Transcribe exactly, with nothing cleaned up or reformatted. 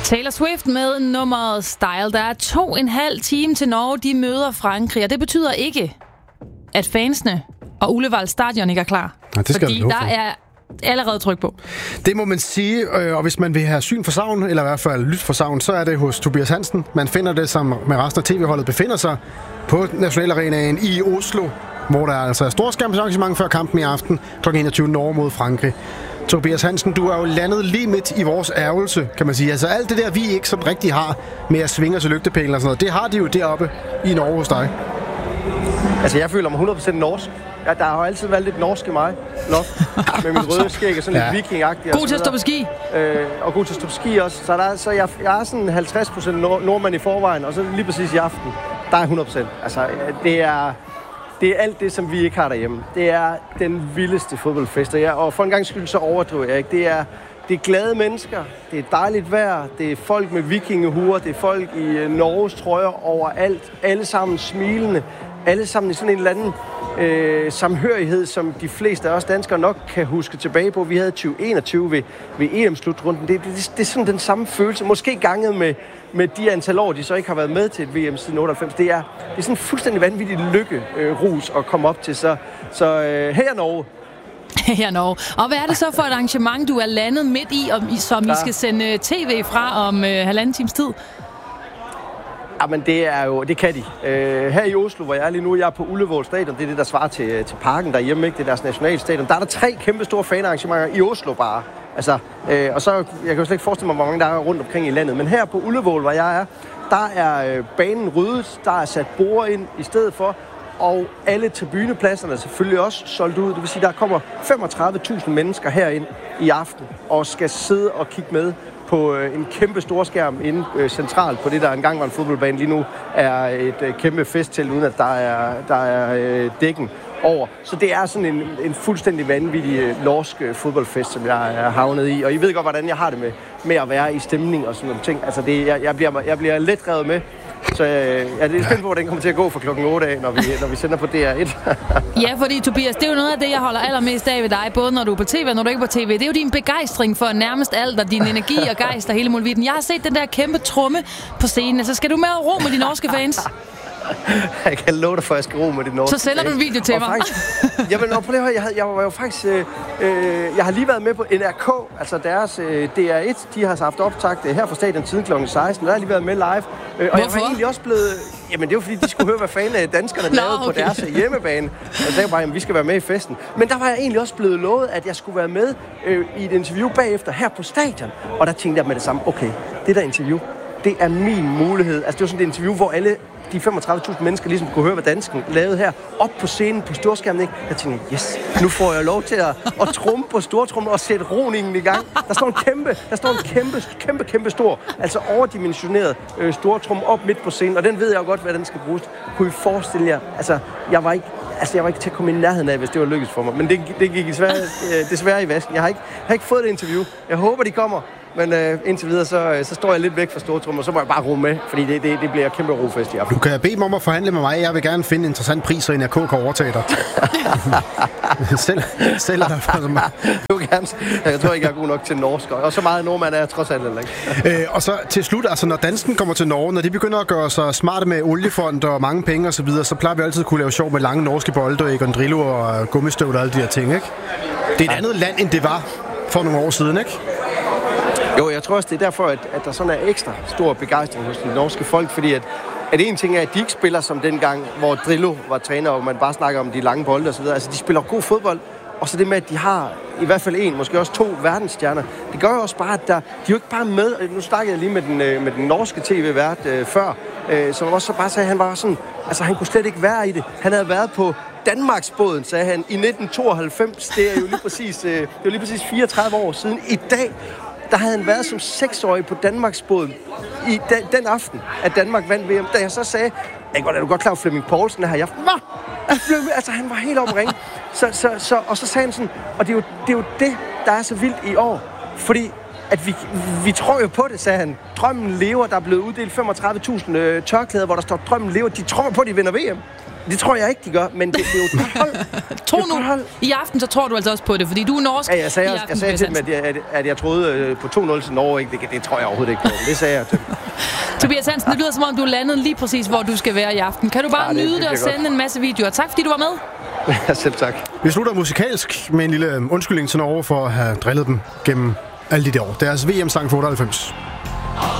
Taylor Swift med nummeret Style. Der er to og en halv time til Norge. De møder Frankrig, og det betyder ikke, at fansene og Ullevål Stadion ikke er klar. Ja, det skal fordi der er allerede tryk på. Det må man sige, og hvis man vil have syn for savn, eller i hvert fald lyt for savn, så er det hos Tobias Hansen. Man finder det, som med resten af T V-holdet befinder sig på Nationalarenaen i Oslo, hvor der altså er storskærmsarrangement før kampen i aften klokken enogtyve Norge mod Frankrig. Tobias Hansen, du er jo landet lige midt i vores ærgelse, kan man sige. Altså alt det der, vi ikke sådan rigtig har med at svinge til lygtepælen og sådan noget, det har de jo deroppe i Norge hos dig. Altså, jeg føler mig hundrede procent norsk. Ja, der har jo altid været lidt norsk i mig. Nok. Med min røde skæg og sådan ja. lidt vikingagtig. God til at stå på ski. Øh, og god til at stå på ski også. Så, der, så jeg, jeg er sådan halvtreds procent nord- nordmand i forvejen, og så lige præcis i aften, der er hundrede procent. Altså, det er... Det er alt det, som vi ikke har derhjemme. Det er den vildeste fodboldfest. Og, jeg, og for en gang skyld, så overdriver jeg ikke. Det er, det er glade mennesker. Det er dejligt vejr. Det er folk med vikingehuer. Det er folk i uh, Norges trøjer overalt. Alle sammen smilende. Alle sammen i sådan en eller anden øh, samhørighed, som de fleste af os danskere nok kan huske tilbage på. Vi havde tyve enogtyve ved, ved E M-slutrunden. Det, det, det er sådan den samme følelse. Måske ganget med, med de antal år, de så ikke har været med til et V M siden otteoghalvfems. Det er, det er sådan en fuldstændig vanvittig lykke-rus øh, at komme op til. Så, så øh, her Norge. Her Norge. Og hvad er det så for et arrangement, du er landet midt i, om, som ja. I skal sende tv fra om øh, halvanden times tid? Jamen, det er jo, det kan de. Øh, her i Oslo, hvor jeg er lige nu, jeg er på Ullevål Stadion, det er det, der svarer til, til parken derhjemme, ikke? Det er deres nationalstadion. Der er der tre kæmpe store fanarrangementer i Oslo bare. Altså, øh, og så, jeg kan jo slet ikke forestille mig, hvor mange der er rundt omkring i landet. Men her på Ullevål, hvor jeg er, der er øh, banen ryddet, der er sat borde ind i stedet for, og alle tribunepladserne er selvfølgelig også solgt ud. Det vil sige, der kommer femogtredive tusind mennesker herind i aften, og skal sidde og kigge med på øh, en kæmpe storskærm inde øh, centralt på det, der engang var en fodboldbane. Lige nu er et øh, kæmpe festtelt, uden at der er, der er øh, dækken over. Så det er sådan en, en fuldstændig vanvittig øh, norsk øh, fodboldfest, som jeg er havnet i. Og I ved godt, hvordan jeg har det med, med at være i stemning og sådan nogle ting. Altså, det, jeg, jeg, bliver, jeg bliver let revet med. Så øh, ja, det er spændt på, hvordan det kommer til at gå for klokken otte af, når vi, når vi sender på D R et. Ja, fordi Tobias, det er jo noget af det, jeg holder allermest af ved dig, både når du er på tv og når du ikke er på tv. Det er jo din begejstring for nærmest alt, og din energi og gejst og hele muligheden. Jeg har set den der kæmpe tromme på scenen, så skal du med og ro med de norske fans? Jeg kan love dig for, at jeg skal ro med de norske. Så sender du en video til og mig. Faktisk, jamen, og på det her, jeg, havde, jeg var jo faktisk... Øh, øh, jeg har lige været med på N R K, altså deres øh, D R et. De har haft optakt her fra stadion siden klokken seksten. Der har jeg lige været med live. Øh, og jeg var egentlig også blevet... Jamen, det er jo fordi, de skulle høre, hvad fanden danskerne lavede okay. på deres hjemmebane. Og så var bare, at vi skal være med i festen. Men der var jeg egentlig også blevet lovet, at jeg skulle være med øh, i et interview bagefter her på stadion. Og der tænkte jeg med det samme, okay, det der interview, det er min mulighed. Altså, det var sådan et interview, hvor alle de femogtredive tusind mennesker ligesom kunne høre, hvad dansken lavede her, op på scenen på storskærmen, ikke? Jeg tænkte, yes, nu får jeg lov til at, at trumme på stortrummen og sætte roningen i gang. Der står en kæmpe, der står en kæmpe, kæmpe, kæmpe stor, altså overdimensioneret øh, stortrum op midt på scenen, og den ved jeg jo godt, hvad den skal bruges. Kunne I forestille jer, altså, jeg var ikke, altså, jeg var ikke til at komme i nærheden af, hvis det var lykkedes for mig, men det, det gik desværre, øh, desværre i vasken. Jeg har ikke, jeg har ikke fået det interview. Jeg håber, de kommer. Men øh, indtil videre, så, så står jeg lidt væk fra stortrummen, og så må jeg bare ro med, fordi det, det, det bliver kæmpe rofest i aften. Du kan bede mig om at forhandle med mig. Jeg vil gerne finde en interessant pris, så N R K kan overtage dig. Selv, selv er der for mig. Du kan gerne. Jeg tror ikke, jeg er god nok til norsk, og så meget nordmand er jeg trods alt heller ikke. øh, og så til slut, altså når dansken kommer til Norge, når de begynder at gøre sig smarte med oliefond og mange penge osv., så, så plejer vi altid at kunne lave sjov med lange norske bolde og Egon og gummistøvler og alle de her ting, ikke? Det er et andet land, end det var for nogle år siden, ikke? Jo, jeg tror også, det er derfor, at, at der sådan er ekstra stor begejstring hos de norske folk, fordi at, at en ting er, at de ikke spiller som dengang, hvor Drillo var træner, og man bare snakker om de lange bolde osv. Altså, de spiller god fodbold, og så det med, at de har i hvert fald en, måske også to verdensstjerner. Det gør jo også bare, at der, de er jo ikke bare med. Nu snakkede jeg lige med den, med den norske tv-vært øh, før, øh, som også bare sagde, at han var sådan, altså han kunne slet ikke være i det. Han havde været på Danmarksbåden, sagde han, i nitten tooghalvfems. Det er jo lige præcis, øh, det er jo lige præcis fireogtredive år siden i dag. Der havde han været som seksårig på Danmarksbåden i den, den aften, at Danmark vandt V M. Da jeg så sagde, jeg er du godt klar, at Flemming Poulsen er her i aften. Hvad? Altså, han var helt omringet. Så, så, så, og så sagde han sådan, og det er, jo, det er jo det, der er så vildt i år. Fordi at vi, vi tror jo på det, sagde han. Drømmen lever, der er blevet uddelt femogtredive tusind øh, tørklæder, hvor der står, drømmen lever. De tror på, at de vinder V M. Det tror jeg ikke, de gør, men det, det er jo et godt hold. Tro nu, i aften så tror du altså også på det, fordi du er norsk. Ja, jeg sagde, i jeg, aften, jeg sagde til dem, at jeg, at, at jeg troede øh, på to nul til Norge. Ikke? Det, det tror jeg overhovedet ikke på. Det sagde jeg til dem. Tobias Hansen, det lyder som om, du er landet lige præcis, hvor du skal være i aften. Kan du bare ja, det, nyde det, det og sende godt. En masse videoer? Tak, fordi du var med. Ja, selv tak. Vi slutter musikalsk med en lille undskyldning til Norge for at have drillet dem gennem alle de der år. Deres V M-sang for otteoghalvfems.